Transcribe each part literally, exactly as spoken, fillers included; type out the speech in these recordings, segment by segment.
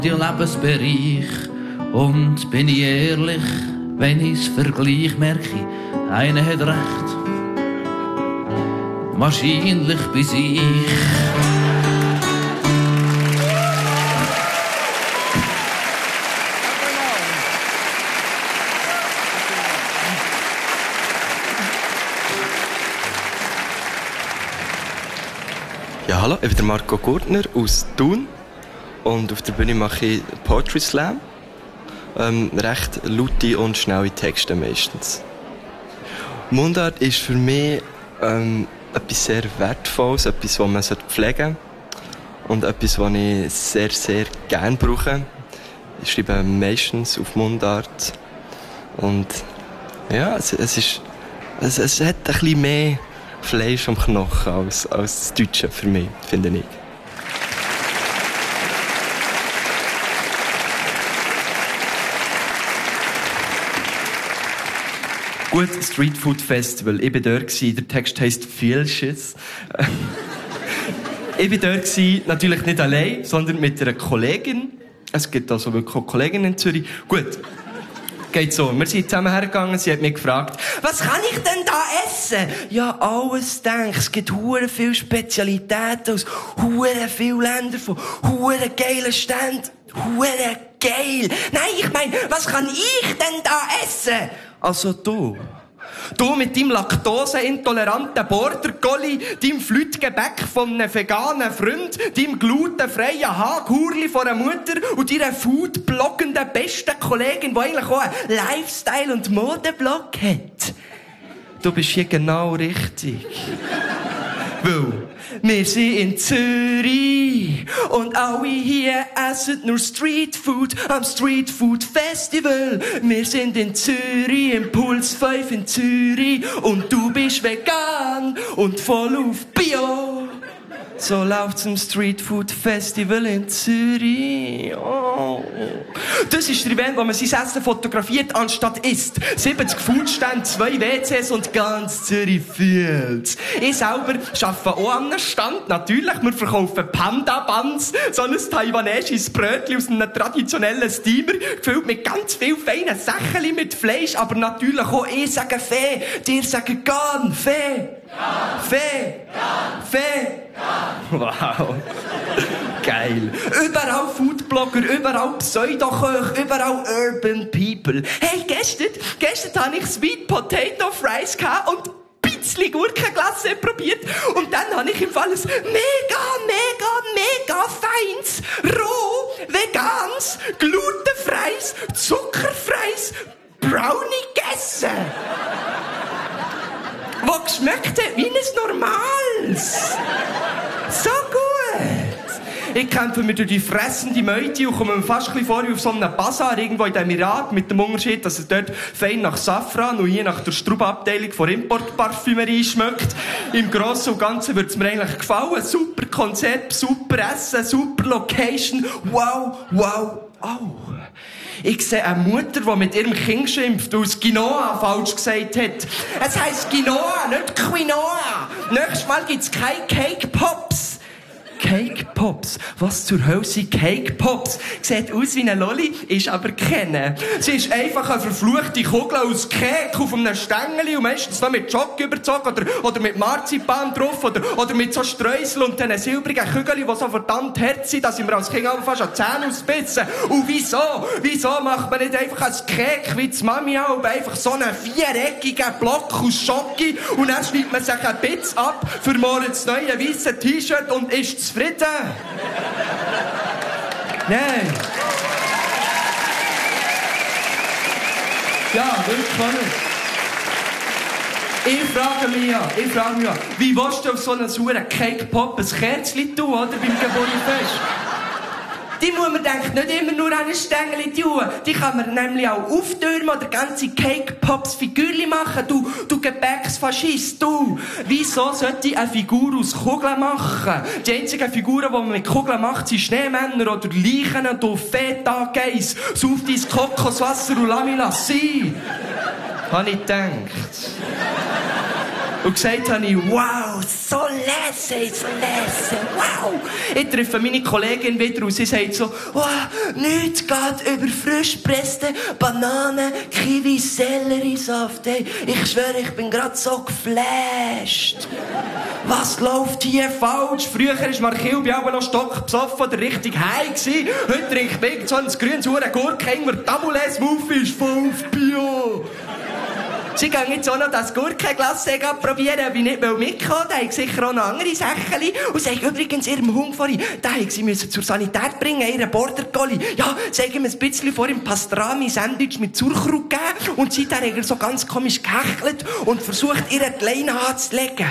Die Lebensbereich. Und bin ich ehrlich, wenn ich's vergleich, merke ich, einer hat recht. Wahrscheinlich bis ich. Ja, hallo, ich bin der Marco Gurtner aus Thun und auf der Bühne mache ich Poetry Slam. Ähm, recht laute und schnelle Texte meistens. Mundart ist für mich ähm, etwas sehr Wertvolles, etwas, das man pflegen sollte und etwas, was ich sehr, sehr gerne brauche. Ich schreibe meistens auf Mundart und ja, es, es, ist, es, es hat ein bisschen mehr Fleisch am Knochen als, als das Deutsche für mich, finde ich. Gut, Street Food Festival. Ich war dort. Der Text heisst «Vielches». Ich war dort, natürlich nicht allein, sondern mit einer Kollegin. Es gibt also wirklich auch Kolleginnen in Zürich. Gut. Geht so. Wir sind zusammen hergegangen, sie hat mich gefragt, was kann ich denn da essen? Ja, alles, denk. Es gibt hure viele Spezialitäten aus hure vielen Ländern, von hure geilen Ständen. Hure geil. Nein, ich meine, was kann ich denn da essen? Also du. Du mit deinem laktoseintoleranten Border Collie, deinem Flütgebäck von einem veganen Freund, deinem glutenfreien Haghurli von einer Mutter und deiner foodbloggenden besten Kollegin, die eigentlich auch einen Lifestyle- und Modeblog hat. Du bist hier genau richtig. Weil wir sind in Zürich und alle hier essen nur Streetfood am Street Food Festival. Wir sind in Zürich, im Puls fünf in Zürich und du bist vegan und voll auf Bio. So läuft's im Street Food Festival in Zürich. Oh. Das ist der Event, wo man sein Essen fotografiert, anstatt isst. siebzig Foodstände, zwei W Cs und ganz Zürich fühlt's. Ich selber arbeite auch an einem Stand. Natürlich, wir verkaufen Panda-Buns, so ein taiwanesisches Brötchen aus einem traditionellen Steamer, gefüllt mit ganz viel feinen Sächchen mit Fleisch, aber natürlich auch ich sage Fee, dir sagen Gan, Fee, Fee, Fee. Wow. Geil. Überall Foodblogger, überall Pseudoköche, überall Urban People. Hey, gestern, gestern hatte ich Sweet Potato Fries und ein bisschen Gurkenglasse probiert. Und dann habe ich im Fall ein mega, mega, mega feins, roh, veganes, glutenfreies, zuckerfreies Brownie gegessen. Was geschmeckt hat wie ein normales. So gut. Ich kämpfe mir durch die fressende Meute und komme mir fast ein bisschen vor wie auf so einem Bazar irgendwo in dem Irak, mit dem Unterschied, dass es dort fein nach Safran und hier nach der Straubenabteilung von Importparfümerie schmeckt. Im Großen und Ganzen würde es mir eigentlich gefallen. Super Konzept, super Essen, super Location. Wow, wow, oh. Ich sehe eine Mutter, die mit ihrem Kind schimpft, weil es Quinoa falsch gesagt hat. Es heisst Quinoa, nicht Quinoa. Nächstes Mal gibt's keine Cake Pops. Cake Pops? Was zur Hölle sind Cake Pops? Sieht aus wie eine Lolli, ist aber keine. Sie ist einfach eine verfluchte Kugel aus Kek auf einem Stängeli und meistens noch mit Schock überzogen oder, oder mit Marzipan drauf oder, oder mit so Streusel und diesen silbrigen Kügeln, die so verdammt hart sind, dass ich mir als Kind auch fast an die Zähne ausbissen. Und wieso? Wieso macht man nicht einfach ein Kek wie die Mami auch, einfach so einen viereckigen Block aus Schoki und dann schneidet man sich ein Bitz ab für morgen das neue weisse T-Shirt und ist zufrieden? Nein. Ja, wirklich. Ich frage mich ja, ich frage mich ja, wie willst du auf so einen sauren Cake Pop ein Kerzchen tun, oder, beim Geburtstagsfest? Die muss man denkt nicht immer nur an ein Stängeli tun. Die kann man nämlich auch auftürmen oder ganze Cake Pops Figürchen machen. Du, du Gebäcksfaschist, du. Wieso sollte ich eine Figur aus Kugeln machen? Die einzigen Figuren, die man mit Kugeln macht, sind Schneemänner oder Leichen und du Feta Geiss. Sauf dein Kokoswasser und lass mich sein. Habe ich gedacht. Und gesagt habe ich, wow, so lässig, so lässig, wow. Ich treffe meine Kollegin wieder und sie sagt so, wow, nichts geht über frisch gepresste Bananen, Kiwi, Selleriesaft. Hey, ich schwöre, ich bin grad so geflasht. Was läuft hier falsch? Früher war Markil bei allen noch stockbesoffen oder richtig high gewesen. Heute trinkt ich Big zwanzig grünes Huren Gurke, Ingwer, Taboulet-Smoothie ist voll auf Bio. Sie gehen jetzt auch noch das Gurkenglasse probieren, ob ich nicht mitkommen will. Da haben sicher auch noch andere Sachen. Und sagen übrigens ihrem Hund vorhin, da haben sie müssen zur Sanität bringen, ihren Border Collie. Ja, sagen wir ein bisschen vor ihm Pastrami-Sandwich mit Sauerkraut gegeben. Und seitdem hat er so ganz komisch gehechelt und versucht, ihr die Leine anzulegen.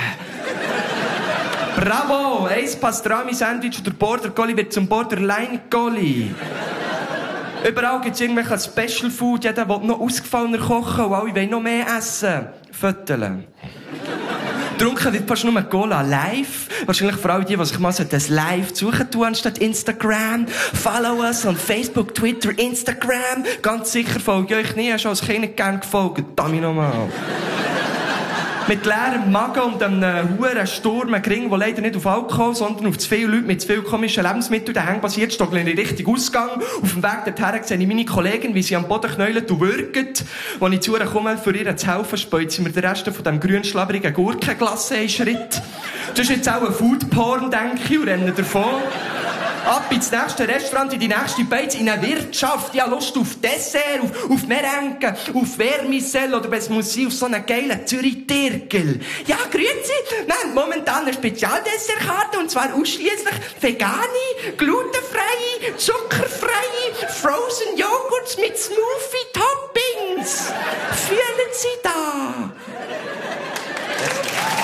Bravo! Ein Pastrami-Sandwich und der Border Collie wird zum Borderline Collie. Überall gibt es irgendwelche Special Food, jeder will noch ausgefallener kochen und alle wollen noch mehr essen. Fötteln. Trunken wird fast nur Cola live. Wahrscheinlich vor allem die, die sich mal das live suchen tun, anstatt Instagram. Follow us on Facebook, Twitter, Instagram. Ganz sicher folge ich euch nie, hast du als Kind nicht gern gefolgt. Dammi nochmal. Mit leerem Magen und einem huren Sturm Gring, der leider nicht auf Alkohol, sondern auf zu viele Leute mit zu viel komischen Lebensmitteln daheim basiert, stoggle ich in den richtigen Ausgang. Auf dem Weg dorthin sehe ich meine Kollegin, wie sie am Boden knäulen und würgen. Als ich zu ihr komme, für ihr zu helfen, speut sie mir den Rest von diesem grün schlabberigen Gurkenglasse einen Schritt. Das ist jetzt auch ein Foodporn, denke ich, und renne davon. Ab ins nächste Restaurant, in die nächste Beiz, in eine Wirtschaft. Ich habe Lust auf Dessert, auf, auf Merengue, auf Vermicelle oder was muss sein, auf so einen geilen Zürich-Tirkel. Ja, grüezi. Wir haben momentan eine Spezialdessertkarte und zwar ausschliesslich vegane, glutenfreie, zuckerfreie, frozen Joghurts mit Smoothie-Toppings. Fühlen Sie da?